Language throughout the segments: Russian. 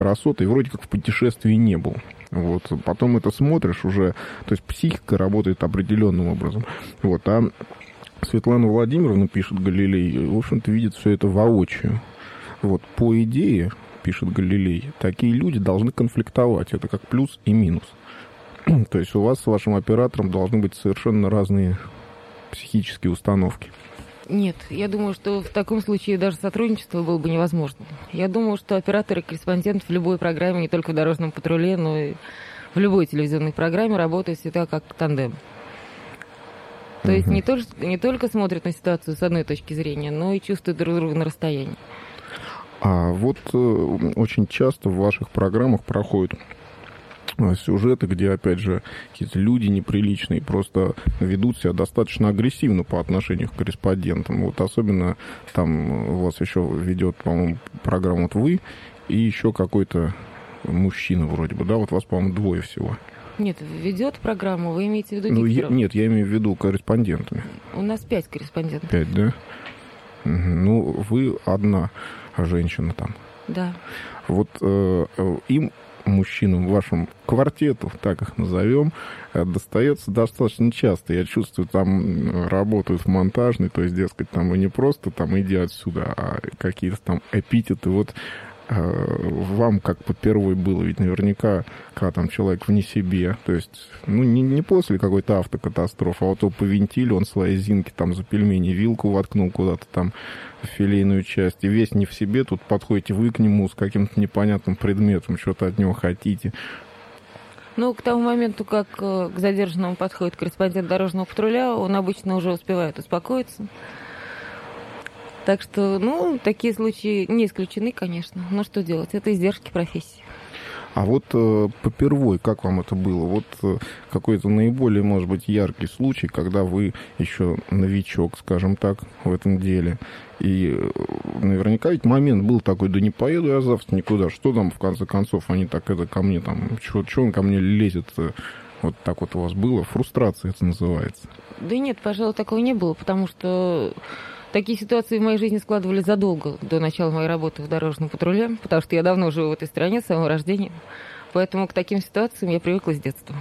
красоты, и вроде как в путешествии не был. Вот. Потом это смотришь уже, то есть психика работает определенным образом. Вот. А Светлана Владимировна, пишет Галилей, в общем-то, видит все это воочию. Вот. По идее, пишет Галилей, такие люди должны конфликтовать. Это как плюс и минус. То есть у вас с вашим оператором должны быть совершенно разные психические установки. Нет, я думаю, что в таком случае даже сотрудничество было бы невозможно. Я думаю, что оператор и корреспондент в любой программе, не только в «Дорожном патруле», но и в любой телевизионной программе работают всегда как тандем. То есть не только смотрят на ситуацию с одной точки зрения, но и чувствуют друг друга на расстоянии. А вот очень часто в ваших программах проходят сюжеты, где, опять же, какие-то люди неприличные просто ведут себя достаточно агрессивно по отношению к корреспондентам. Вот особенно там у вас еще ведет, по-моему, программу вот вы и еще какой-то мужчина вроде бы, да? Вот вас, по-моему, двое всего. Нет, ведет программу, вы имеете в виду дикторов? Нет, я имею в виду корреспондентами. У нас 5 корреспондентов. 5, да? Ну, вы одна женщина там. Да. Вот им, мужчинам, вашему квартету, так их назовем, достается достаточно часто. Я чувствую, там работают в монтажной, то есть, дескать, там вы не просто там иди отсюда, а какие-то там эпитеты. Вот вам как попервой было, ведь наверняка, когда там человек вне себе, то есть, ну, не после какой-то автокатастрофы, а вот по вентилю он свои зинки там за пельмени вилку воткнул куда-то там в филейную часть, и весь не в себе, тут подходите вы к нему с каким-то непонятным предметом, что-то от него хотите. Ну, к тому моменту, как к задержанному подходит корреспондент «Дорожного патруля», он обычно уже успевает успокоиться. Так что, ну, такие случаи не исключены, конечно. Но что делать? Это издержки профессии. А вот попервой, как вам это было? Вот какой-то наиболее, может быть, яркий случай, когда вы еще новичок, скажем так, в этом деле. И наверняка ведь момент был такой, да не поеду я завтра никуда. Что там, в конце концов, они так это ко мне там, что он ко мне лезет? Вот так вот у вас было? Фрустрация это называется. Да нет, пожалуй, такого не было, потому что такие ситуации в моей жизни складывались задолго до начала моей работы в «Дорожном патруле», потому что я давно живу в этой стране с самого рождения. Поэтому к таким ситуациям я привыкла с детства.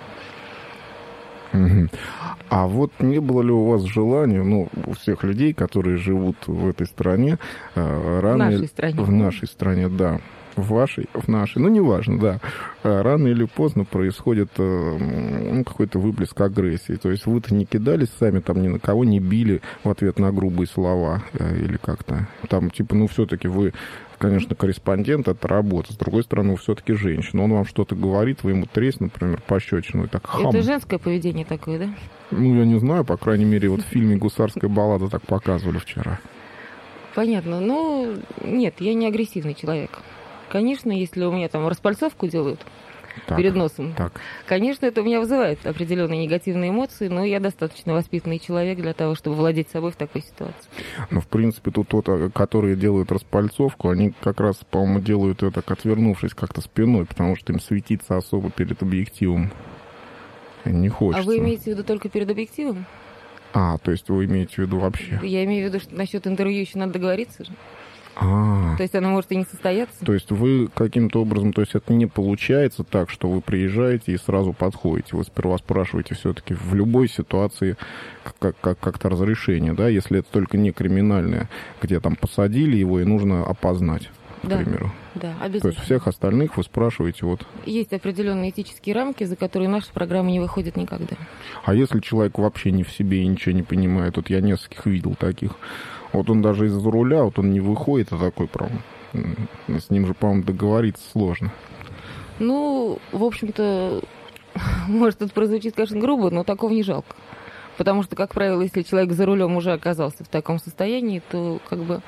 А вот не было ли у вас желания, ну, у всех людей, которые живут в этой стране, в нашей стране, да, в нашей, ну, неважно, да, рано или поздно происходит какой-то выплеск агрессии. То есть вы-то не кидались сами, там ни на кого не били в ответ на грубые слова или как-то. Там, типа, ну, все-таки вы, конечно, корреспондент, это работа. С другой стороны, вы все-таки женщина. Он вам что-то говорит, вы ему треск, например, пощечину и так хам. Это женское поведение такое, да? Ну, я не знаю, по крайней мере, вот в фильме «Гусарская баллада» так показывали вчера. Понятно. Ну, нет, я не агрессивный человек. Конечно, если у меня там распальцовку делают перед носом, конечно, это у меня вызывает определенные негативные эмоции, но я достаточно воспитанный человек для того, чтобы владеть собой в такой ситуации. Ну, в принципе, тут которые делают распальцовку, они как раз, по-моему, делают это, отвернувшись как-то спиной, потому что им светиться особо перед объективом не хочется. А вы имеете в виду только перед объективом? То есть вы имеете в виду вообще? Я имею в виду, что насчет интервью еще надо договориться же. То есть оно может и не состояться? То есть вы каким-то образом, то есть это не получается так, что вы приезжаете и сразу подходите. Вы сперва спрашиваете все-таки в любой ситуации как-то разрешение, да, если это только не криминальное, где там посадили его и нужно опознать, к примеру. Да, обязательно. То есть всех остальных вы спрашиваете вот... Есть определенные этические рамки, за которые наша программа не выходит никогда. А если человек вообще не в себе и ничего не понимает? Вот я нескольких видел таких. Вот он даже из-за руля, вот он не выходит, а такой прям... С ним же, по-моему, договориться сложно. Ну, в общем-то, может, это прозвучит, конечно, грубо, но такого не жалко. Потому что, как правило, если человек за рулем уже оказался в таком состоянии, то как бы...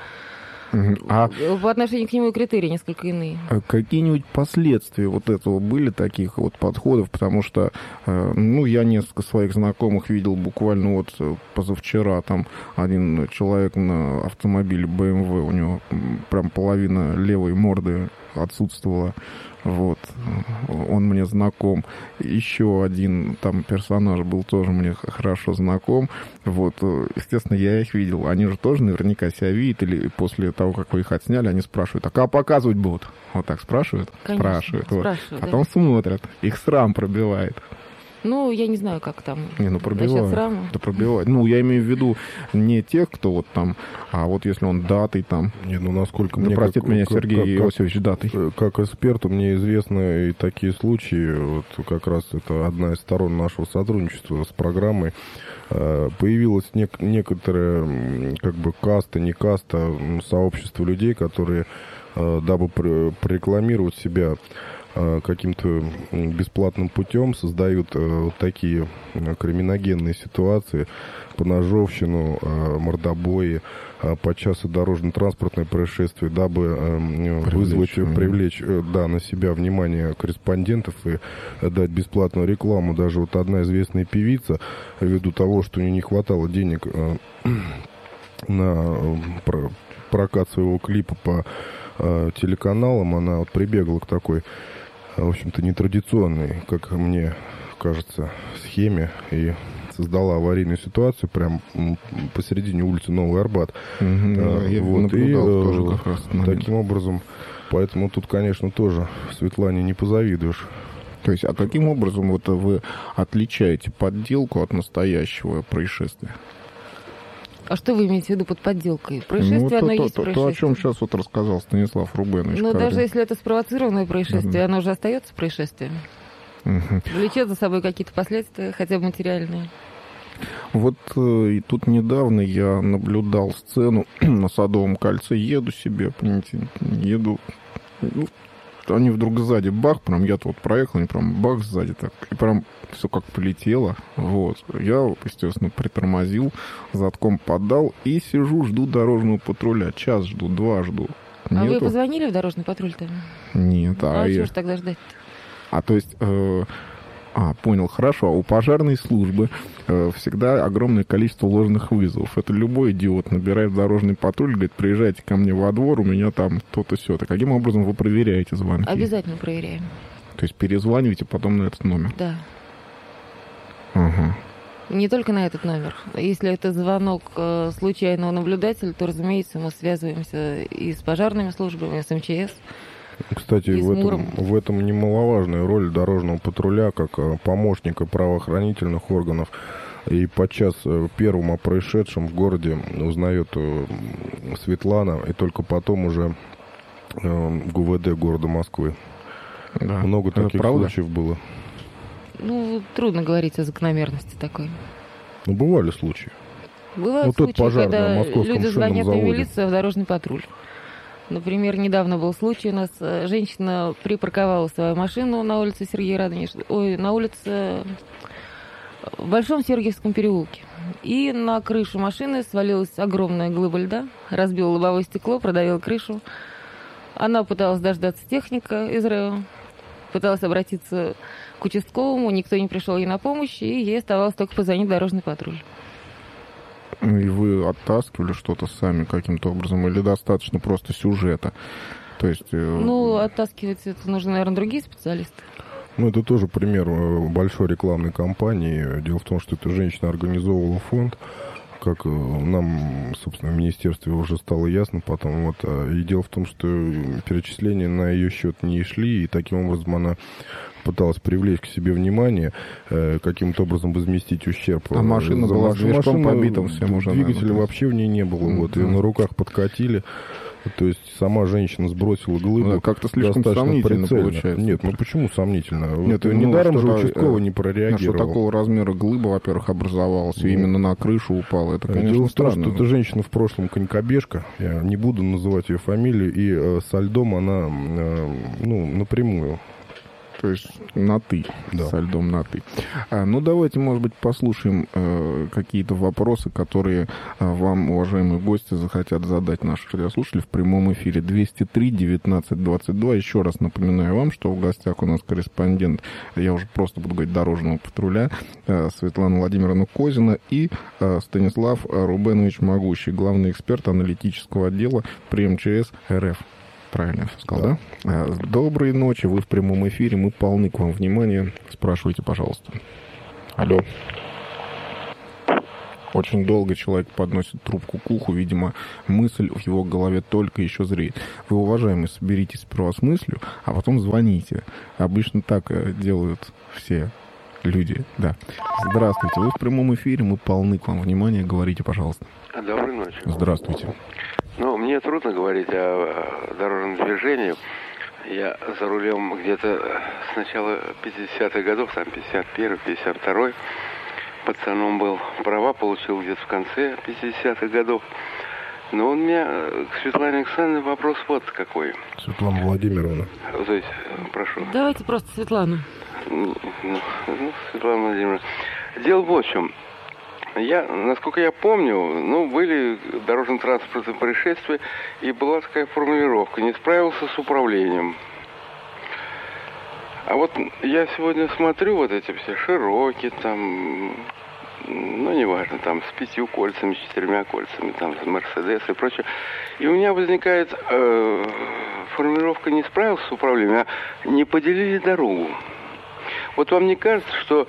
по отношению к нему критерии несколько иные. Какие-нибудь последствия вот этого были, таких вот подходов? Потому что, я несколько своих знакомых видел буквально вот позавчера. Там один человек на автомобиле BMW, у него прям половина левой морды отсутствовала. Вот. Он мне знаком. Еще один там персонаж был тоже мне хорошо знаком. Вот. Естественно, я их видел. Они же тоже наверняка себя видят, или после того, как вы их отсняли, они спрашивают, а показывать будут? Вот так спрашивают? Конечно, спрашивают. Вот. Потом да. смотрят. Их срам пробивает. Ну, я не знаю, как там. Пробивает. Да, пробивает. Ну, я имею в виду не тех, кто вот там, а вот если он датый там. Насколько мне... простит меня Сергей Иосифович датый. Как эксперту мне известны и такие случаи. Вот как раз это одна из сторон нашего сотрудничества с программой. Появилась некоторая как бы каста, не каста, сообщество людей, которые, дабы прорекламировать себя каким-то бесплатным путем, создают вот такие криминогенные ситуации, поножовщину, мордобои, подчас и дорожно-транспортные происшествия, дабы привлечь на себя внимание корреспондентов и дать бесплатную рекламу. Даже вот одна известная певица, ввиду того, что у нее не хватало денег на прокат своего клипа по телеканалам, она вот прибегла к такой, в общем-то, нетрадиционной, как мне кажется, схеме и создала аварийную ситуацию прямо посередине улицы Новый Арбат. Я наблюдал тоже как раз. Таким образом, поэтому тут, конечно, тоже Светлане не позавидуешь. То есть, а каким образом вот вы отличаете подделку от настоящего происшествия? А что вы имеете в виду под подделкой? Происшествие, оно есть происшествие. То, о чем сейчас вот рассказал Станислав Рубенович. Но даже если это спровоцированное происшествие, оно же остается происшествием. Влечет за собой какие-то последствия, хотя бы материальные. Вот и тут недавно я наблюдал сцену на Садовом кольце. Еду себе, понимаете, они вдруг сзади бах, прям я-то вот проехал, они прям бах сзади так, и прям все как полетело. Вот. Я, естественно, притормозил, задком поддал и сижу, жду дорожного патруля. Час жду, 2 жду. А вы позвонили в дорожный патруль-то? Нет. А чего ж тогда ждать-то? То есть... понял, хорошо. У пожарной службы всегда огромное количество ложных вызовов. Это любой идиот набирает в дорожный патруль, говорит, приезжайте ко мне во двор, у меня там то-то, сё-то. Каким образом вы проверяете звонки? Обязательно проверяем. То есть перезваниваете потом на этот номер? Да. Ага. Не только на этот номер. Если это звонок случайного наблюдателя, то, разумеется, мы связываемся и с пожарными службами, и с МЧС. Кстати, в этом немаловажная роль дорожного патруля как помощника правоохранительных органов. И подчас первым о происшедшем в городе узнает Светлана, и только потом уже ГУВД города Москвы. Да. Много таких случаев было. Трудно говорить о закономерности такой. Бывали случаи. Бывают случаи, когда люди звонят в милицию, в дорожный патруль. Например, недавно был случай, у нас женщина припарковала свою машину на улице Сергея Радонежского, на улице в Большом Сергиевском переулке. И на крышу машины свалилась огромная глыба льда, разбила лобовое стекло, продавила крышу. Она пыталась дождаться техника из РЭО, пыталась обратиться к участковому, никто не пришел ей на помощь, и ей оставалось только позвонить в дорожный патруль. И вы оттаскивали что-то сами каким-то образом, или достаточно просто сюжета? То есть... оттаскивать это нужно, наверное, другие специалисты. Это тоже пример большой рекламной кампании. Дело в том, что эта женщина организовывала фонд, как нам, собственно, в министерстве уже стало ясно потом. И дело в том, что перечисления на ее счет не шли, и таким образом она пыталась привлечь к себе внимание, каким-то образом возместить ущерб. А машина была с движком побитым всем уже. Двигателя вообще в ней не было. Ее на руках подкатили. То есть сама женщина сбросила глыбу. Как-то слишком сомнительно получается. Нет, почему сомнительно? Недаром же участковый не прореагировал. Что такого размера глыба, во-первых, образовалась, и именно на крышу упала. Это, конечно, дело странно. в том, что эта женщина в прошлом конькобежка, я не буду называть ее фамилию, и со льдом она, напрямую. То есть на «ты», да. Со льдом на «ты». Давайте, может быть, послушаем какие-то вопросы, которые вам, уважаемые гости, захотят задать наши радиослушатели в прямом эфире. 203-19-22. Еще раз напоминаю вам, что в гостях у нас корреспондент, я уже просто буду говорить, дорожного патруля, Светлана Владимировна Козина и Станислав Рубенович Могущий, главный эксперт аналитического отдела при МЧС РФ. правильно я сказал, да? Доброй ночи, вы в прямом эфире, мы полны к вам внимания. Спрашивайте, пожалуйста. Алло. Очень долго человек подносит трубку к уху, видимо, мысль в его голове только еще зреет. Вы, уважаемые, соберитесь сперва с мыслью, а потом звоните. Обычно так делают все люди, да. Здравствуйте, вы в прямом эфире, мы полны к вам внимания, говорите, пожалуйста. Доброй ночи. Здравствуйте. Ну, мне трудно говорить о дорожном движении. Я за рулем где-то с начала 50-х годов, там 51-й, 52-й. Пацаном был, права получил где-то в конце 50-х годов. Но у меня к Светлане Александровне вопрос вот какой. Светлана Владимировна. То есть, прошу. Давайте просто Светлану. Светлана Владимировна. Дело вот в чем. Насколько я помню, были дорожно-транспортные происшествия, и была такая формулировка: не справился с управлением. А вот я сегодня смотрю вот эти все широкие, там, неважно, там, с 5 кольцами, с 4 кольцами, там, с Мерседес и прочее. И у меня возникает формулировка «не справился с управлением», а «не поделили дорогу». Вот вам не кажется, что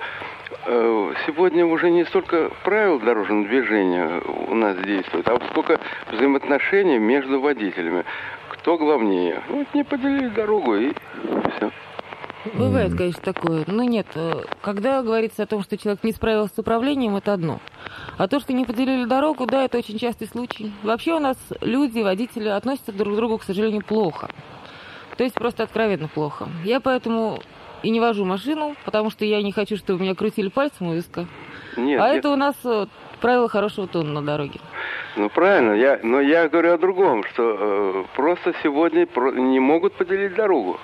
сегодня уже не столько правил дорожного движения у нас действует, а сколько взаимоотношений между водителями? Кто главнее? Вот не поделили дорогу, и все. Бывает, конечно, такое. Но нет, когда говорится о том, что человек не справился с управлением, это одно. А то, что не поделили дорогу, да, это очень частый случай. Вообще у нас люди, водители относятся друг к другу, к сожалению, плохо. То есть просто откровенно плохо. Я поэтому и не вожу машину, потому что я не хочу, чтобы меня крутили пальцем у виска. Нет, это у нас правило хорошего тона на дороге. Ну, правильно. Но я говорю о другом, что просто сегодня не могут поделить дорогу.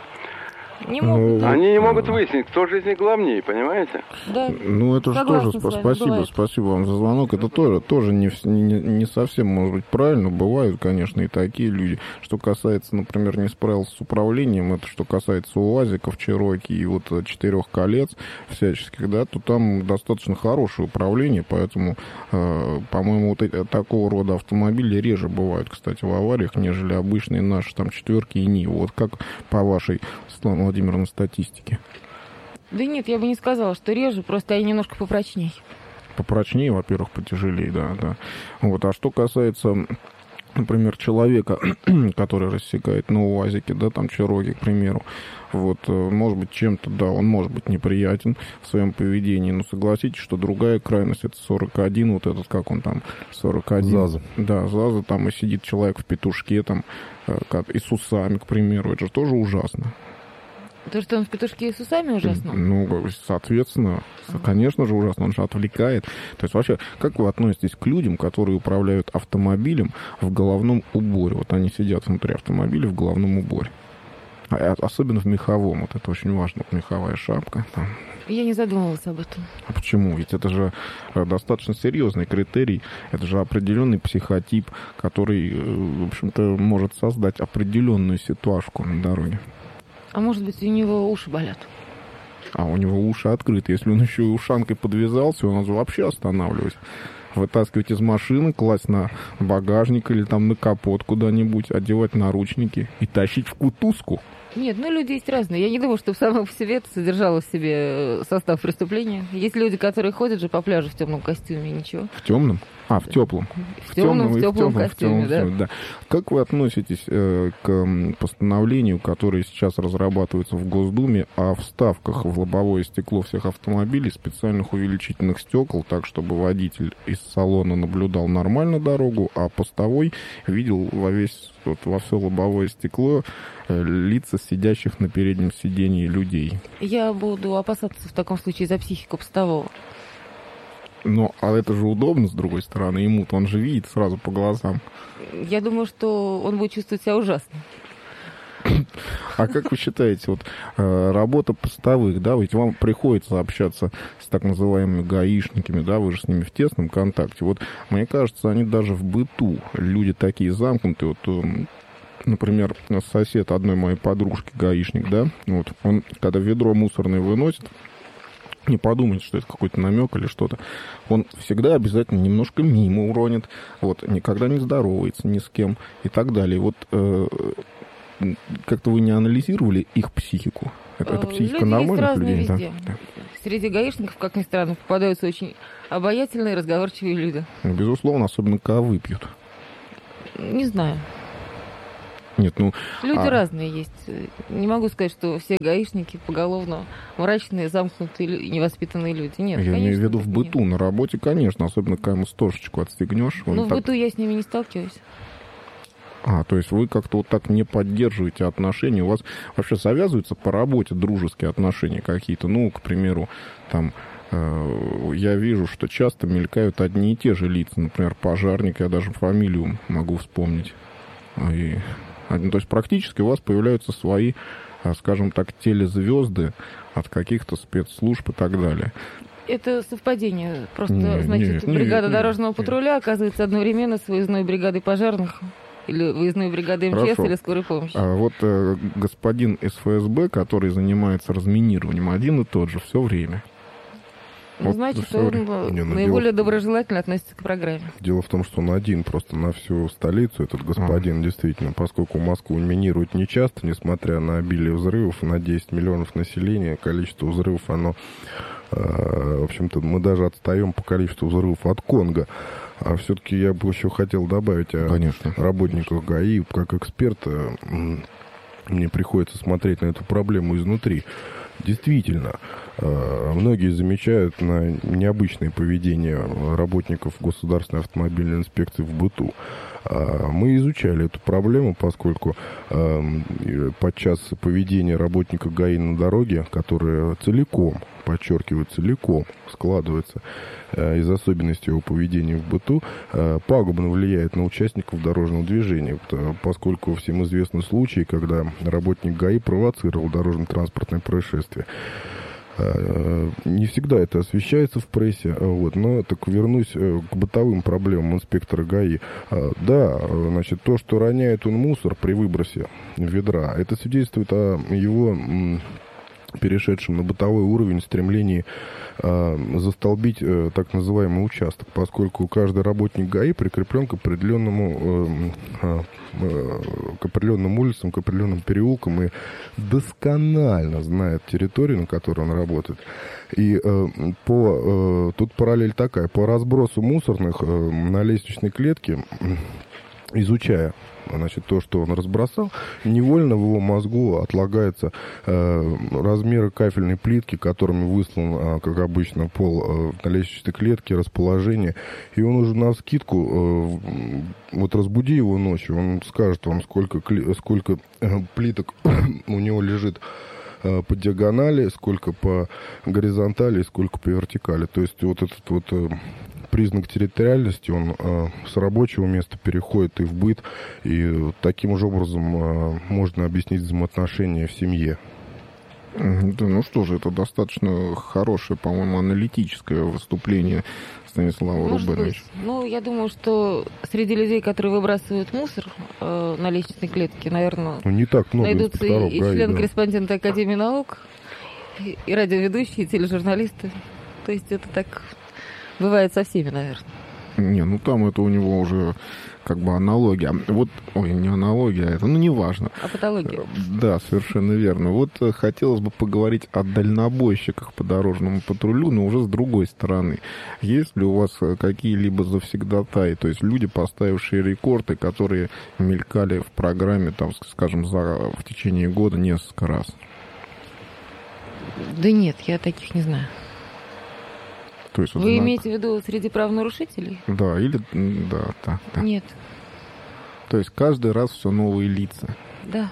Не могут. Они не могут выяснить, кто же из них главнее, понимаете? Да. Это же тоже спасибо вам за звонок. Это тоже не совсем, может быть, правильно. Бывают, конечно, и такие люди. Что касается, например, не справился с управлением, это что касается УАЗиков, Чероки и 4 колец всяческих, да, то там достаточно хорошее управление, поэтому, по-моему, такого рода автомобили реже бывают, кстати, в авариях, нежели обычные наши там 4 и Нивы. Вот как по вашей, Светлана Владимировна, статистике? Да нет, я бы не сказала, что реже, просто они немножко попрочнее. Попрочнее, во-первых, потяжелее, да. А что касается, например, человека, который рассекает на УАЗике, да, там Чероки, к примеру, может быть, чем-то, да, он может быть неприятен в своем поведении, но согласитесь, что другая крайность, это 41, как он там, 41. ЗАЗа. Да, ЗАЗа, там и сидит человек в петушке, там, и с усами, к примеру, это же тоже ужасно. То, что он в петушке и с усами, ужасно? Соответственно, конечно же, ужасно, он же отвлекает. То есть вообще, как вы относитесь к людям, которые управляют автомобилем в головном уборе? Они сидят внутри автомобиля в головном уборе. Особенно в меховом. Это очень важно. Меховая шапка. Там. Я не задумывалась об этом. А почему? Ведь это же достаточно серьезный критерий. Это же определенный психотип, который, в общем-то, может создать определенную ситуацию на дороге. А может быть, у него уши болят? А у него уши открыты. Если он еще и ушанкой подвязался, он же вообще останавливать. Вытаскивать из машины, класть на багажник или там на капот куда-нибудь, одевать наручники и тащить в кутузку. Нет, люди есть разные. Я не думаю, что само по себе это содержало в себе состав преступления. Есть люди, которые ходят же по пляжу в темном костюме и ничего. В темном? В теплом. В теплом костюме, да. Как вы относитесь к постановлению, которое сейчас разрабатывается в Госдуме, о вставках в лобовое стекло всех автомобилей специальных увеличительных стекол, так, чтобы водитель из салона наблюдал нормально дорогу, а постовой видел во все лобовое стекло лица сидящих на переднем сидении людей? Я буду опасаться в таком случае за психику постового. А это же удобно, с другой стороны, ему-то он же видит сразу по глазам. Я думаю, что он будет чувствовать себя ужасно. А как вы считаете, работа постовых, да, ведь вам приходится общаться с так называемыми гаишниками, да, вы же с ними в тесном контакте. Мне кажется, они даже в быту, люди такие замкнутые, например, сосед одной моей подружки, гаишник, да, он, когда ведро мусорное выносит, не подумайте, что это какой-то намек или что-то. Он всегда обязательно немножко мимо уронит, никогда не здоровается ни с кем и так далее. как-то вы не анализировали их психику? Это психика нормальных людей? Везде. Да. Среди гаишников, как ни странно, попадаются очень обаятельные, разговорчивые люди. Безусловно, особенно когда выпьют. Не знаю. Нет, люди разные есть. Не могу сказать, что все гаишники поголовно мрачные, замкнутые, невоспитанные люди. Нет, я имею в виду в быту, на работе, конечно, особенно когда ему стошечку отстегнешь. В быту я с ними не сталкиваюсь. То есть вы как-то вот так не поддерживаете отношения, у вас вообще завязываются по работе дружеские отношения какие-то, к примеру, там, я вижу, что часто мелькают одни и те же лица, например, пожарник, я даже фамилию могу вспомнить. То есть практически у вас появляются свои, скажем так, телезвезды от каких-то спецслужб и так далее. Это совпадение. Просто, бригада дорожного патруля оказывается одновременно с выездной бригадой пожарных. Или выездной бригады МЧС. Хорошо. Или скорой помощи. Господин из ФСБ, который занимается разминированием, один и тот же все время. Значит, он наиболее доброжелательно относится к программе. Дело в том, что он один просто на всю столицу, этот господин, действительно, поскольку Москву минируют нечасто, несмотря на обилие взрывов, на 10 миллионов населения, количество взрывов, оно, в общем-то, мы даже отстаем по количеству взрывов от Конго. А все-таки я бы еще хотел добавить о работниках ГАИ. Как эксперта, мне приходится смотреть на эту проблему изнутри. Действительно, многие замечают на необычное поведение работников Государственной автомобильной инспекции в быту. Мы изучали эту проблему, поскольку подчас поведение работника ГАИ на дороге, которое целиком, подчеркиваю, целиком складывается из особенностей его поведения в быту, пагубно влияет на участников дорожного движения, поскольку всем известны случаи, когда работник ГАИ провоцировал дорожно-транспортное происшествие. Не всегда это освещается в прессе, но так вернусь к бытовым проблемам инспектора ГАИ. То, что роняет он мусор при выбросе ведра, это свидетельствует о его перешедшем на бытовой уровень стремлении застолбить так называемый участок, поскольку каждый работник ГАИ прикреплен к определенным улицам, к определенным переулкам и досконально знает территорию, на которой он работает. И тут параллель такая: по разбросу мусорных на лестничной клетке, изучая то, что он разбросал, невольно в его мозгу отлагаются размеры кафельной плитки, которыми выслан, как обычно, пол на лестничной клетке, расположение. И он уже навскидку, разбуди его ночью, он скажет вам, сколько плиток у него лежит по диагонали, сколько по горизонтали и сколько по вертикали. То есть этот признак территориальности, он с рабочего места переходит и в быт, и таким же образом можно объяснить взаимоотношения в семье. Это достаточно хорошее, по-моему, аналитическое выступление Станислава Рубеновича. Я думаю, что среди людей, которые выбрасывают мусор на лестничной клетке, наверное, не так много найдутся и члены-корреспонденты Академии наук, и радиоведущие, и тележурналисты. То есть это так бывает со всеми, наверное. Там это у него уже как бы аналогия. Не аналогия, это, неважно. А патология. Да, совершенно верно. Хотелось бы поговорить о дальнобойщиках по дорожному патрулю, но уже с другой стороны. Есть ли у вас какие-либо завсегдатаи, то есть люди, поставившие рекорды, которые мелькали в программе, скажем, в течение года несколько раз? Да нет, я таких не знаю. То есть, вы имеете в виду среди правонарушителей? Да, да. Нет. То есть каждый раз все новые лица? Да.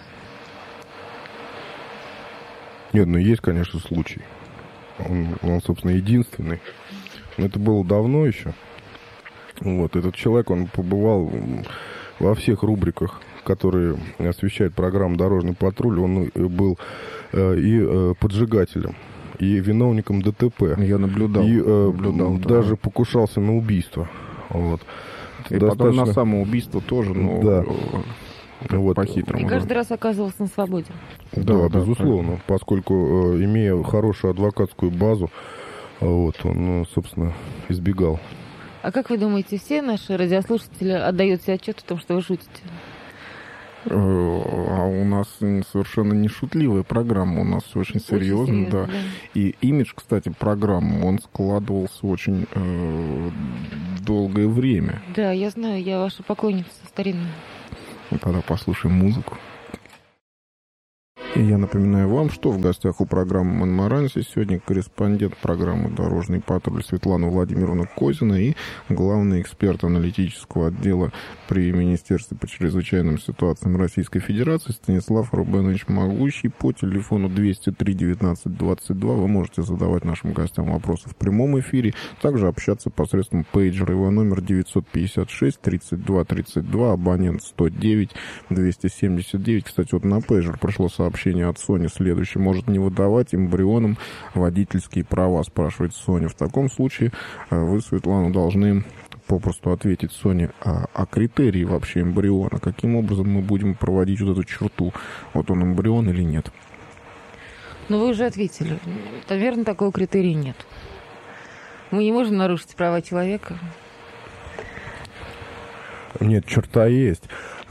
Нет, есть, конечно, случай. Он, собственно, единственный. Но это было давно еще. Этот человек, он побывал во всех рубриках, которые освещает программу «Дорожный патруль». Он был и поджигателем, и виновником ДТП. Я наблюдал. Даже покушался на убийство. И потом на самоубийство тоже, по-хитрому. И каждый раз оказывался на свободе. Да, безусловно. Поскольку, имея хорошую адвокатскую базу, он, собственно, избегал. А как вы думаете, все наши радиослушатели отдают себе отчет в том, что вы шутите? А у нас совершенно не шутливая программа, у нас все очень серьезно, да. И имидж, кстати, программы, он складывался очень долгое время. Да, я знаю, я ваша поклонница старинная. Тогда послушаем музыку. И я напоминаю вам, что в гостях у программы «Монмаранси» сегодня корреспондент программы «Дорожный патруль» Светлана Владимировна Козина и главный эксперт аналитического отдела при Министерстве по чрезвычайным ситуациям Российской Федерации Станислав Рубенович Могущий. По телефону 203-19-22 вы можете задавать нашим гостям вопросы в прямом эфире, также общаться посредством пейджера. Его номер 956-32-32, абонент 109-279. Кстати, вот на пейджер пришло сообщение от Сони следующее. Может не выдавать эмбрионам водительские права, спрашивает Соня. В таком случае вы, Светлана, должны попросту ответить Соне о критерии вообще эмбриона. Каким образом мы будем проводить вот эту черту? Вот он эмбрион или нет? Ну, вы уже ответили. Наверное, такого критерия нет. Мы не можем нарушить права человека. Нет, черта есть.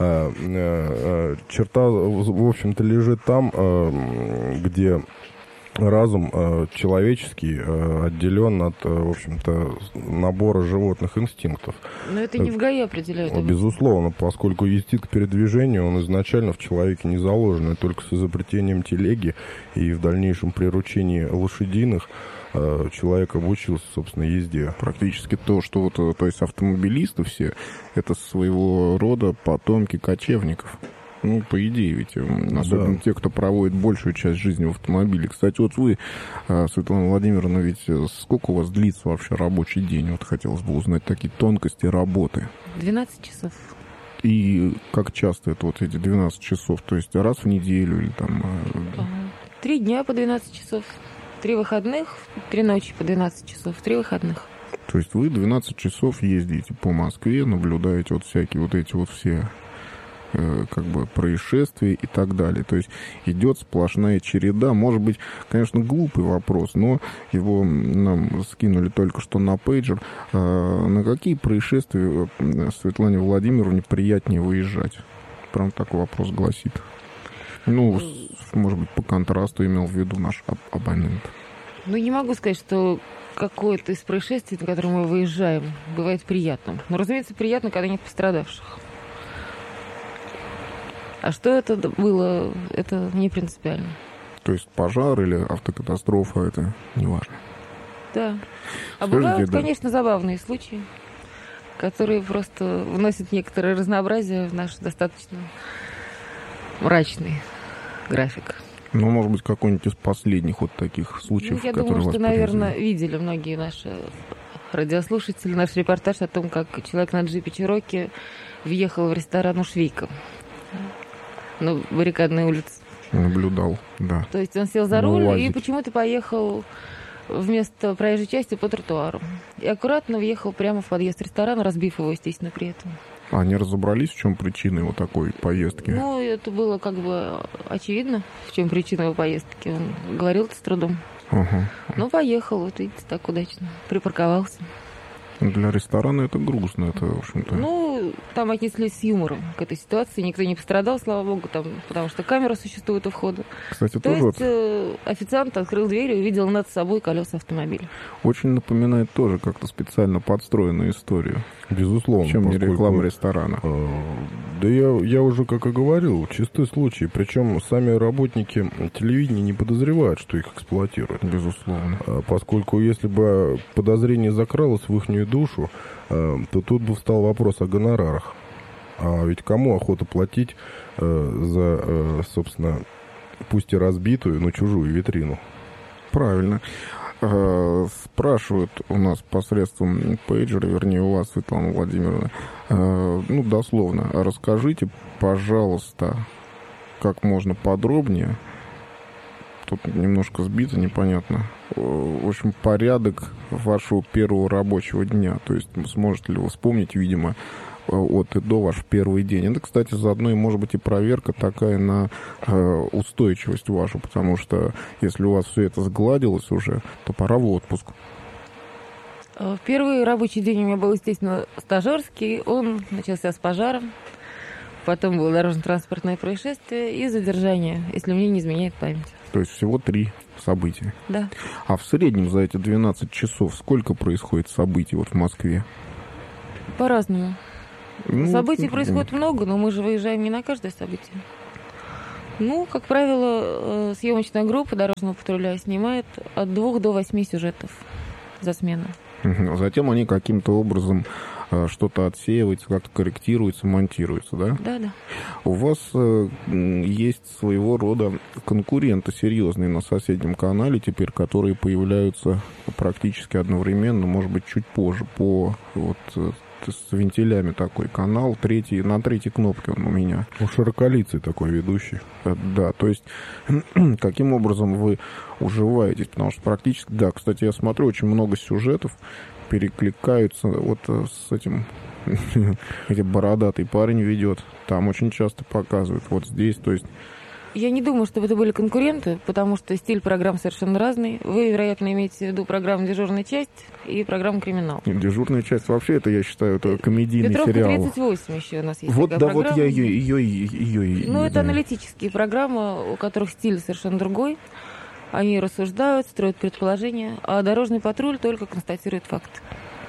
Черта, в общем-то, лежит там, где разум человеческий отделен от, в общем-то, набора животных инстинктов. Но это не в ГАИ определяют. Безусловно, поскольку инстинкт передвижения, он изначально в человеке не заложен, и только с изобретением телеги и в дальнейшем приручении лошадиных человек обучился, собственно, езде. Практически то, что вот, то есть автомобилисты все, это своего рода потомки кочевников. Ну, по идее, ведь, особенно те, кто проводит большую часть жизни в автомобиле. Кстати, вот вы, Светлана Владимировна, ведь сколько у вас длится вообще рабочий день? Вот хотелось бы узнать такие тонкости работы. 12 часов. И как часто это вот эти 12 часов? То есть раз в неделю или там... 3 дня по 12 часов. 3 выходных, 3 ночи по 12 часов, 3 выходных. То есть вы 12 часов ездите по Москве, наблюдаете вот всякие вот эти вот все как бы происшествия и так далее. То есть идет сплошная череда. Может быть, конечно, глупый вопрос, но его нам скинули только что на пейджер. На какие происшествия Светлане Владимировне приятнее выезжать? Прям такой вопрос гласит. Ну, может быть, по контрасту имел в виду наш абонент. Ну, не могу сказать, что какое-то из происшествий, на которое мы выезжаем, бывает приятным. Но, разумеется, приятно, когда нет пострадавших. А что это было, это не принципиально. То есть пожар или автокатастрофа, это не важно? Да. А скажите, бывают, да, конечно, забавные случаи, которые просто вносят некоторое разнообразие в наш достаточно мрачный график. Ну, может быть, какой-нибудь из последних вот таких случаев, Я которые думаю, вас что, наверное, видели многие наши радиослушатели наш репортаж о том, как человек на джипе Чироки въехал в ресторан у Швейка на Баррикадной улице. Наблюдал, да. То есть он сел за руль и почему-то поехал вместо проезжей части по тротуару. И аккуратно въехал прямо в подъезд ресторана, разбив его, естественно, при этом. А они разобрались, в чем причина его такой поездки? Ну, это было как бы очевидно, в чем причина его поездки. Он говорил это с трудом. Ну, поехал, вот видите, так удачно. Припарковался. Для ресторана это грустно, это, в общем-то... Ну, там отнеслись с юмором к этой ситуации. Никто не пострадал, слава богу, там, потому что камера существует у входа. Кстати, То тоже есть официант открыл дверь и увидел над собой колеса автомобиля. очень напоминает тоже как-то специально подстроенную историю. Безусловно. Чем не реклама ресторана. Да я уже, как и говорил, чистый случай. Причем сами работники телевидения не подозревают, что их эксплуатируют. Безусловно. Поскольку если бы подозрение закралось в ихнюю душу, то тут бы встал вопрос о гонорарах. А ведь кому охота платить за, собственно, пусть и разбитую, но чужую витрину? Правильно. Спрашивают у нас посредством пейджера, вернее, у вас, Светлана Владимировна, ну, дословно, расскажите, пожалуйста, как можно подробнее, тут немножко сбито, непонятно, в общем, порядок вашего первого рабочего дня, то есть сможете ли вы вспомнить, видимо, от и до ваш первый день. Это, кстати, заодно и может быть и проверка такая на устойчивость вашу, потому что если у вас все это сгладилось уже, то пора в отпуск. Первый рабочий день у меня был, естественно, стажерский. Он начался с пожара. потом было дорожно-транспортное происшествие и задержание, если мне не изменяет память. То есть всего 3 события. Да. А в среднем за эти 12 часов сколько происходит событий вот в Москве? По-разному. Ну, Событий происходит много, но мы же выезжаем не на каждое событие. Ну, как правило, съемочная группа дорожного патруля снимает от 2 до 8 сюжетов за смену. Затем они каким-то образом что-то отсеиваются, как-то корректируются, монтируются, да? Да. У вас есть своего рода конкуренты серьезные на соседнем канале теперь, которые появляются практически одновременно, может быть, чуть позже, по вот с вентилями такой канал, на третьей кнопке он у меня. Широколицый такой ведущий. Да, то есть каким образом вы уживаетесь, потому что практически, да, кстати, я смотрю, очень много сюжетов перекликаются вот с этим, где бородатый парень ведет, там очень часто показывают, вот здесь, то есть... Я не думаю, чтобы это были конкуренты, потому что стиль программ совершенно разный. Вы, вероятно, имеете в виду программу «Дежурная часть» и программу «Криминал». «Дежурная часть» вообще, это, я считаю, это комедийный Петровка сериал. 38 еще у нас есть Вот, такая да, программа. вот я ее. Ну, это аналитические программы, у которых стиль совершенно другой. Они рассуждают, строят предположения, а «Дорожный патруль» только констатирует факт.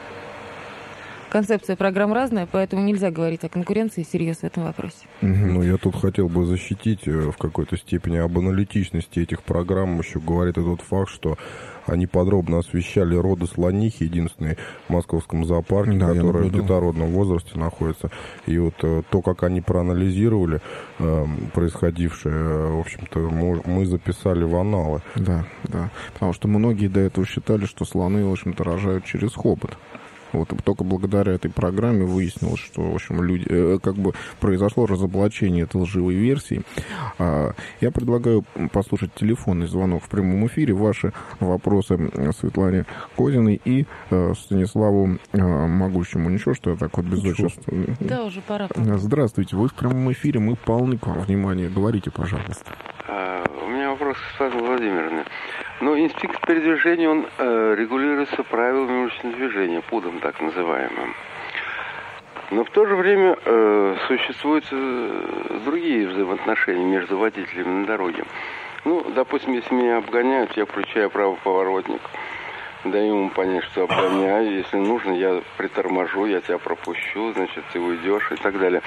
Концепция программ разная, поэтому нельзя говорить о конкуренции всерьез в этом вопросе. Ну, я тут хотел бы защитить в какой-то степени об аналитичности этих программ. Еще говорит тот факт, что они подробно освещали роды слонихи, единственный в московском зоопарке, да, который в детородном возрасте находится. И вот то, как они проанализировали происходившее, в общем-то, мы записали в аналы. Да. Потому что многие до этого считали, что слоны, в общем-то, рожают через хобот. Вот, и только благодаря этой программе выяснилось, что, в общем, люди, как бы произошло разоблачение этой лживой версии. Я предлагаю послушать телефонный звонок в прямом эфире. Ваши вопросы Светлане Козиной и Станиславу Могущему. Ничего, что я так вот без отчества? Да, уже пора. Здравствуйте, вы в прямом эфире, мы полны к вам внимания. Говорите, пожалуйста. У меня вопрос к Светлане Владимировне. Ну, инспектор передвижения, он регулируется правилами уличного движения, ПУДом так называемым. Но в то же время существуют другие взаимоотношения между водителями на дороге. Ну, допустим, если меня обгоняют, я включаю правый поворотник, даю ему понять, что обгоняю. Если нужно, я приторможу, я тебя пропущу, значит, ты уйдешь и так далее.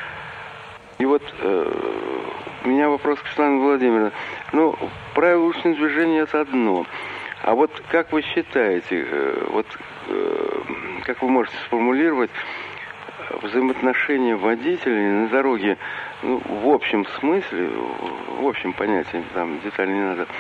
И вот у меня вопрос к Светлане Владимировне. Ну, правила уличного движения – это одно. А вот как вы считаете, как вы можете сформулировать взаимоотношения водителей на дороге, ну, в общем смысле, в общем понятии, там деталей не надо,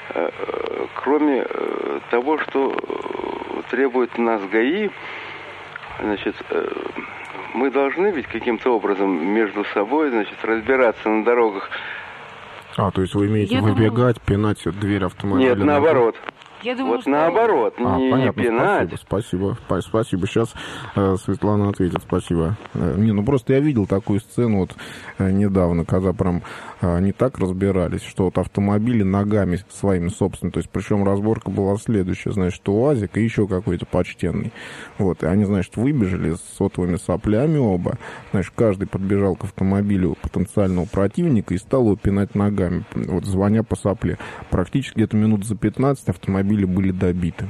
кроме того, что требует нас ГАИ, значит, мы должны ведь каким-то образом между собой, значит, разбираться на дорогах. То есть вы имеете выбегать, пинать дверь автомобиля? Нет, наоборот. Я думаю, вот что... наоборот, не понятно, пинать. Спасибо. Сейчас Светлана ответит, спасибо. Просто я видел такую сцену вот недавно, когда прям они так разбирались, что вот автомобили ногами своими собственными, то есть причем разборка была следующая, значит, УАЗик и еще какой-то почтенный. Вот, и они, значит, выбежали с сотовыми соплями оба, значит, каждый подбежал к автомобилю потенциального противника и стал его пинать ногами, вот, звоня по сопле. Практически где-то минут за 15 автомобили были добиты.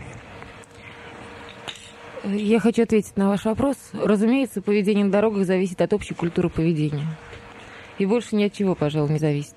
Я хочу ответить на ваш вопрос. Разумеется, поведение на дорогах зависит от общей культуры поведения. И больше ни от чего, пожалуй, не зависит.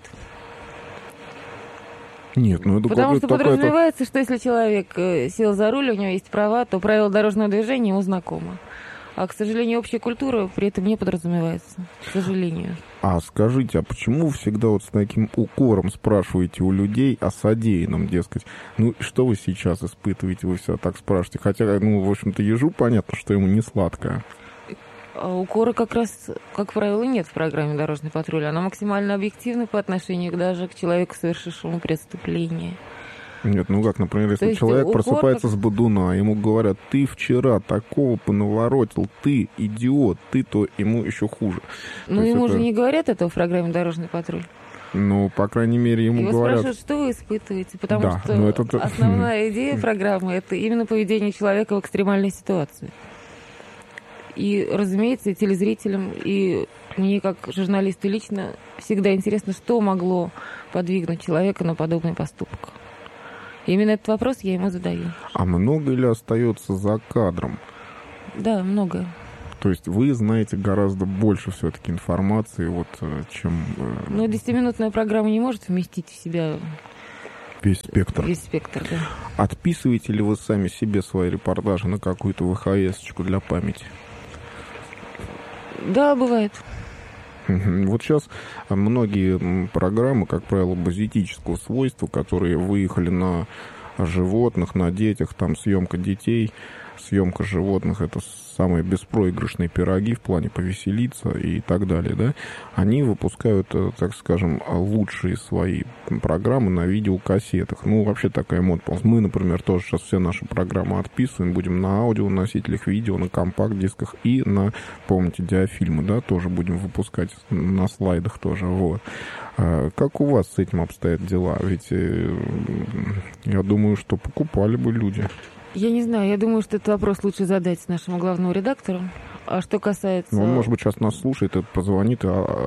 Нет, это потому что подразумевается, что если человек сел за руль, у него есть права, то правила дорожного движения ему знакомы. А, к сожалению, общая культура при этом не подразумевается. К сожалению. Скажите, почему вы всегда вот с таким укором спрашиваете у людей о содеянном, дескать? Ну, что вы сейчас испытываете, вы все так спрашиваете? Хотя, в общем-то, ежу понятно, что ему не сладкое. Укора как раз, как правило, нет в программе «Дорожный патруль». Она максимально объективна по отношению даже к человеку, совершившему преступление. Нет, как, например, если человек просыпается с бодуна, ему говорят, ты вчера такого понаворотил, ты идиот, ты, то ему еще хуже. Ему же не говорят этого в программе «Дорожный патруль». По крайней мере, ему его говорят... спрашивают, что вы испытываете, потому что основная идея программы – это именно поведение человека в экстремальной ситуации. И, разумеется, и телезрителям, и мне, как журналисту лично, всегда интересно, что могло подвигнуть человека на подобный поступок. И именно этот вопрос я ему задаю. А много ли остается за кадром? Да, много. То есть вы знаете гораздо больше все-таки информации, вот, чем... Ну, 10-минутная программа не может вместить в себя... Весь спектр. Весь спектр, да. Отписываете ли вы сами себе свои репортажи на какую-то ВХС-очку для памяти? Да, бывает. Вот сейчас многие программы, как правило, базитического свойства, которые выехали на животных, на детях, там съемка детей, съемка животных, это самые беспроигрышные пироги в плане повеселиться и так далее, да, они выпускают, так скажем, лучшие свои программы на видеокассетах. Ну, вообще такая мода. Мы, например, тоже сейчас все наши программы отписываем, будем на аудионосителях, видео, на компакт-дисках и на, помните, диафильмы, да, тоже будем выпускать на слайдах тоже, вот. Как у вас с этим обстоят дела? Ведь я думаю, что покупали бы люди. Я не знаю, я думаю, что этот вопрос лучше задать нашему главному редактору. А что касается... Ну, он, может быть, сейчас нас слушает и позвонит и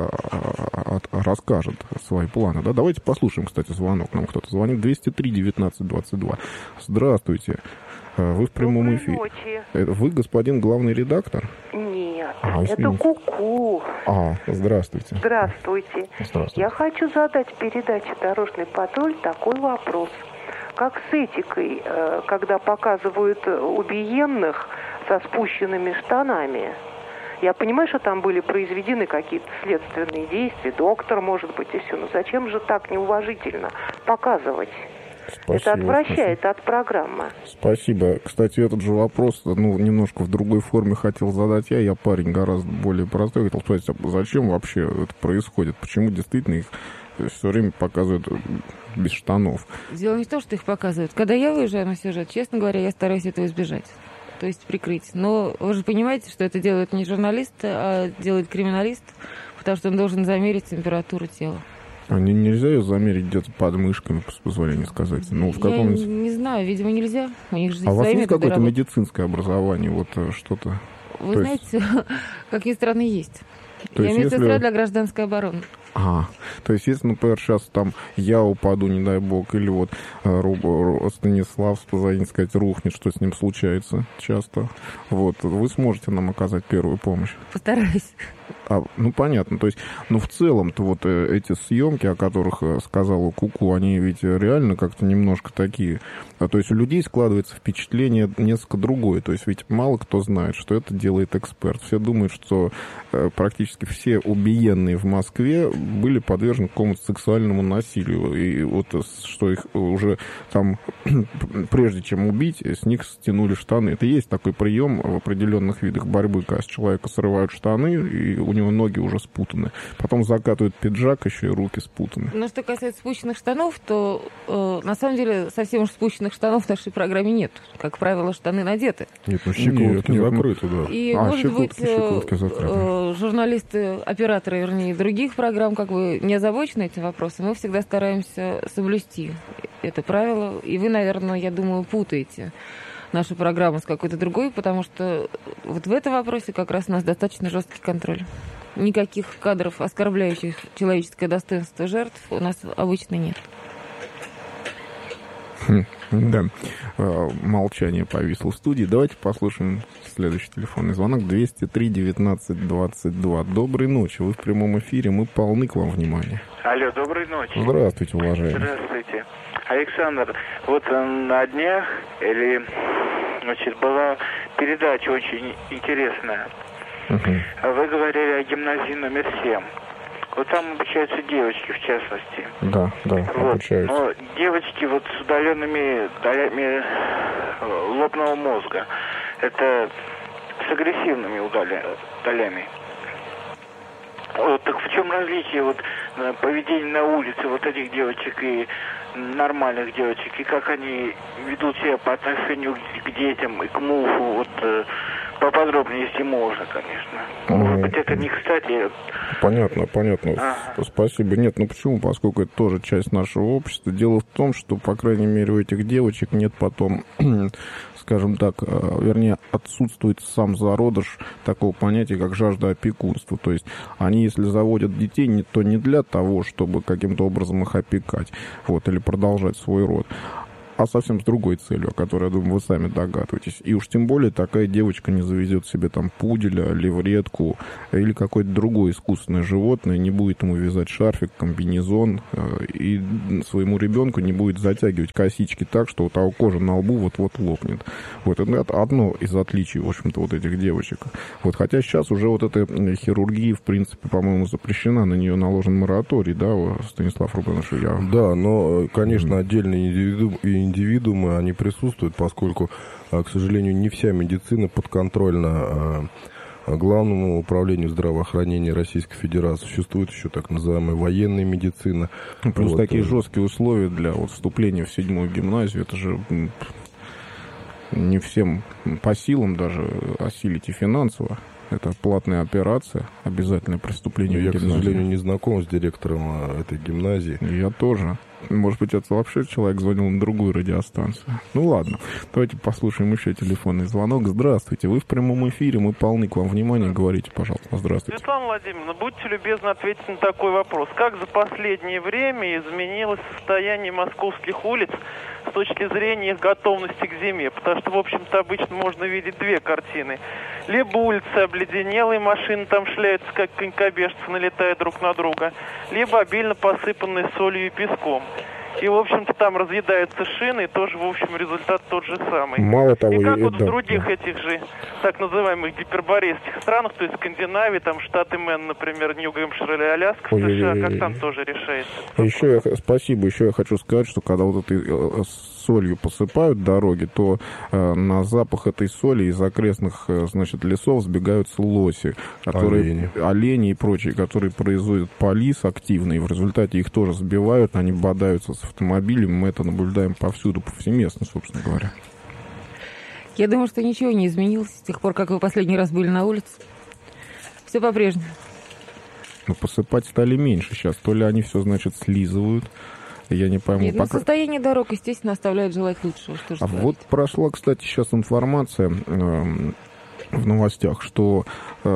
расскажет свои планы. Да? Давайте послушаем, кстати, звонок. Нам кто-то звонит. 203-19-22. Здравствуйте. Вы в прямом эфире. Вы господин главный редактор? Нет, это Ку-ку. Здравствуйте. Здравствуйте. Я хочу задать передаче «Дорожный патруль» такой вопрос. Как с этикой, когда показывают убиенных со спущенными штанами? Я понимаю, что там были произведены какие-то следственные действия, доктор, может быть, и все. Но зачем же так неуважительно показывать? Спасибо, это отвращает от программы. Спасибо. Кстати, этот же вопрос, немножко в другой форме хотел задать я. Я парень гораздо более простой. Хотел спросить, а зачем вообще это происходит? Почему действительно их все время показывают без штанов? Дело не в том, что их показывают. Когда я выезжаю на сюжет, честно говоря, я стараюсь этого избежать. То есть прикрыть. Но вы же понимаете, что это делает не журналист, а делает криминалист, потому что он должен замерить температуру тела. А нельзя ее замерить где-то под мышками, с позволения сказать? Ну, в каком... Я не знаю, видимо, нельзя. У них же у вас есть какое-то работы. медицинское образование, вот что-то? Вы знаете, как ни странно, есть. Я медсестра для гражданской обороны. То есть, если, например, сейчас там я упаду, не дай бог, или вот Станислав, позвонить, сказать, рухнет, что с ним случается часто, вот, вы сможете нам оказать первую помощь? Постараюсь. Понятно. То есть, в целом-то вот эти съемки, о которых сказала Ку-ку, они ведь реально как-то немножко такие. То есть у людей складывается впечатление несколько другое. То есть ведь мало кто знает, что это делает эксперт. Все думают, что практически все убиенные в Москве были подвержены какому-то сексуальному насилию. И вот что их уже там, прежде чем убить, с них стянули штаны. Это есть такой прием в определенных видах борьбы, когда с человека срывают штаны, и у него ноги уже спутаны. Потом закатывают пиджак, еще и руки спутаны. Но что касается спущенных штанов, то на самом деле совсем уж спущенных штанов в нашей программе нет. Как правило, штаны надеты. Нет, щиколотки закрыты, да. И, может быть, журналисты, операторы, вернее, других программ, как бы не озабочены этим вопросом, мы всегда стараемся соблюсти это правило. И вы, наверное, я думаю, путаете нашу программу с какой-то другой, потому что вот в этом вопросе как раз у нас достаточно жесткий контроль. Никаких кадров, оскорбляющих человеческое достоинство жертв, у нас обычно нет. Да. Молчание повисло в студии. Давайте послушаем следующий телефонный звонок. 203-19-22. Доброй ночи. Вы в прямом эфире. Мы полны к вам внимания. Алло, доброй ночи. Здравствуйте, уважаемый. Здравствуйте. Александр, вот на днях была передача очень интересная. Вы говорили о гимназии номер 7. Вот там обучаются девочки, в частности. Да, обучаются. Но девочки вот с удаленными долями лобного мозга. Это с агрессивными долями. Вот, так в чем различие поведения на улице вот этих девочек и нормальных девочек, и как они ведут себя по отношению к детям и к МУФу, поподробнее, если можно, конечно. Может быть, это не кстати. Понятно. Спасибо. Нет, почему? Поскольку это тоже часть нашего общества. Дело в том, что, по крайней мере, у этих девочек нет потом, скажем так, вернее, отсутствует сам зародыш такого понятия, как жажда опекунства. То есть они, если заводят детей, то не для того, чтобы каким-то образом их опекать, или продолжать свой род, а совсем с другой целью, о которой, я думаю, вы сами догадываетесь. И уж тем более такая девочка не завезет себе там пуделя, левретку или какое-то другое искусственное животное, не будет ему вязать шарфик, комбинезон, и своему ребенку не будет затягивать косички так, что у того кожа на лбу вот-вот лопнет. Это одно из отличий, в общем-то, этих девочек. Хотя сейчас уже эта хирургия, в принципе, по-моему, запрещена, на нее наложен мораторий, да, Станислав Рубенович? Да, но, конечно, отдельные индивидуумы, они присутствуют, поскольку, к сожалению, не вся медицина подконтрольна Главному управлению здравоохранения Российской Федерации. Существует еще так называемая военная медицина. Плюс такие жесткие условия для вступления в 7-ю гимназию. Это же не всем по силам даже осилить и финансово. Это платная операция, обязательное преступление в гимназии. Я, к сожалению, не знаком с директором этой гимназии. Я тоже. Может быть, это вообще человек звонил на другую радиостанцию. Ладно, давайте послушаем еще телефонный звонок. Здравствуйте, вы в прямом эфире, мы полны к вам внимания. Говорите, пожалуйста. Здравствуйте. Светлана Владимировна, будьте любезны ответить на такой вопрос. Как за последнее время изменилось состояние московских улиц с точки зрения их готовности к зиме? Потому что, в общем-то, обычно можно видеть две картины. Либо улицы обледенелые, машины там шляются, как конькобежцы, налетая друг на друга, либо обильно посыпанные солью и песком. И, в общем-то, там разъедаются шины, и тоже, в общем, результат тот же самый. Мало того, и как в других этих же, так называемых гиперборейских странах, то есть Скандинавии, там штаты Мэн, например, Нью-Гэмпшир или Аляска, в США, как там тоже решается. Спасибо. Еще я хочу сказать, что когда этой солью посыпают дороги, то на запах этой соли из окрестных, лесов сбегаются лоси, олени и прочие, которые производят полис активный, и в результате их тоже сбивают, они бодаются с автомобилем, мы это наблюдаем повсюду, повсеместно, собственно говоря. Я думаю, что ничего не изменилось с тех пор, как вы последний раз были на улице. Все по-прежнему. Но посыпать стали меньше сейчас. То ли они все, слизывают. Я не пойму. Нет, состояние дорог, естественно, оставляет желать лучшего. Что же прошла, кстати, сейчас информация в новостях, что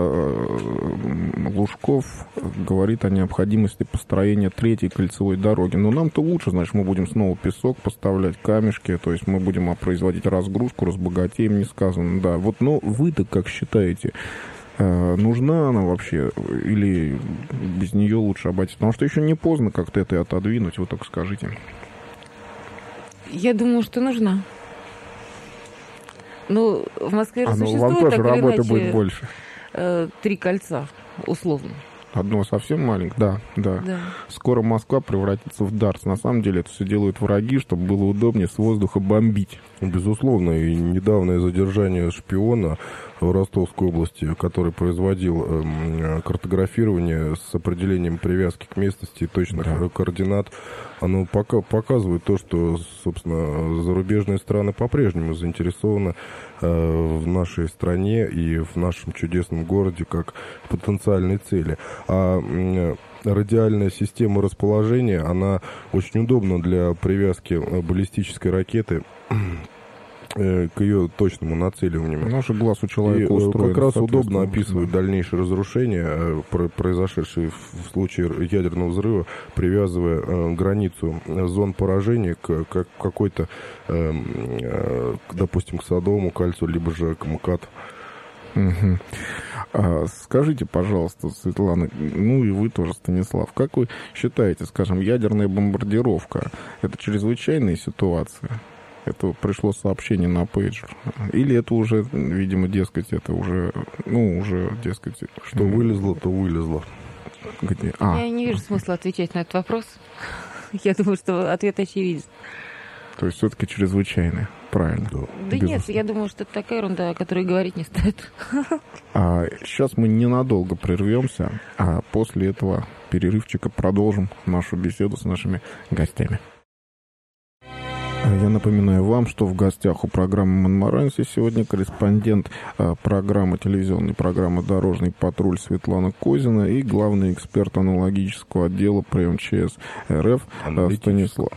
Лужков говорит о необходимости построения 3-й кольцевой дороги. Но нам-то лучше, мы будем снова песок поставлять, камешки, то есть мы будем производить разгрузку, разбогатеем, не сказано. Да, но вы-то как считаете, нужна она вообще или без нее лучше обойтись? Потому что еще не поздно как-то это отодвинуть, вы только скажите. Я думаю, что нужна. В Москве существует, вам тоже работы будет больше. 3 кольца, условно. Одно совсем маленькое, да. Скоро Москва превратится в Дартс. На самом деле это все делают враги, чтобы было удобнее с воздуха бомбить. Безусловно, и недавнее задержание шпиона в Ростовской области, который производил картографирование с определением привязки к местности и точных координат, оно показывает то, что, собственно, зарубежные страны по-прежнему заинтересованы в нашей стране и в нашем чудесном городе как потенциальной цели. А радиальная система расположения, она очень удобна для привязки баллистической ракеты к ее точному нацеливанию. Наш глаз у человека устроен. Как раз удобно описывают дальнейшие разрушения, произошедшие в случае ядерного взрыва, привязывая границу зон поражения к какой-то, допустим, к Садовому кольцу, либо же к МКАД. Скажите, пожалуйста, Светлана, и вы тоже, Станислав, как вы считаете, ядерная бомбардировка — это чрезвычайная ситуация? Это пришло сообщение на пейджер. Или это уже, видимо, это уже, что вылезло, то вылезло. Где? Я не вижу смысла отвечать на этот вопрос. Я думаю, что ответ очевиден. То есть все-таки чрезвычайная, правильно? Да нет, я думаю, что это такая ерунда, о которой говорить не стоит. Сейчас мы ненадолго прервемся, а после этого перерывчика продолжим нашу беседу с нашими гостями. Я напоминаю вам, что в гостях у программы «Монмаранси» сегодня корреспондент программы, телевизионной программы «Дорожный патруль» Светлана Козина и главный эксперт аналогического отдела при МЧС РФ Станислав.